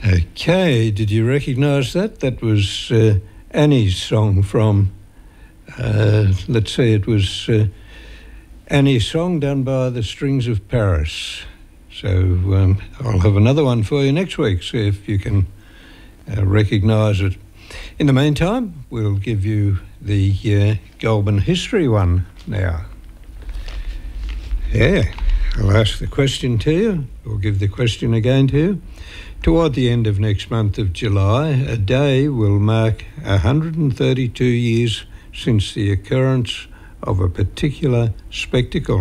Okay, did you recognise that? That was Annie's song from, let's see, it was Annie's song done by the Strings of Paris. So I'll have another one for you next week, see if you can recognise it. In the meantime, we'll give you the Goulburn history one now. Yeah, I'll ask the question to you, or give the question again to you. Toward the end of next month of July, a day will mark 132 years since the occurrence of a particular spectacle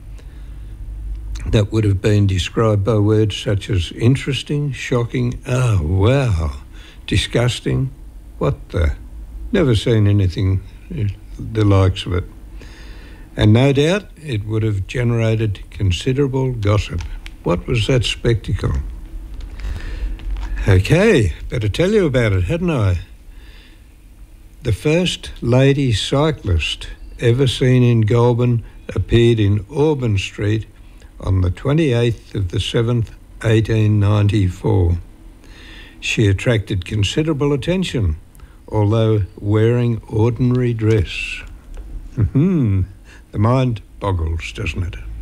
that would have been described by words such as interesting, shocking, oh wow, disgusting, what the, never seen anything the likes of it. And no doubt it would have generated considerable gossip. What was that spectacle? Okay, better tell you about it, hadn't I? The first lady cyclist ever seen in Goulburn appeared in Auburn Street on the 28th of the 7th, 1894. She attracted considerable attention, although wearing ordinary dress. The mind boggles, doesn't it?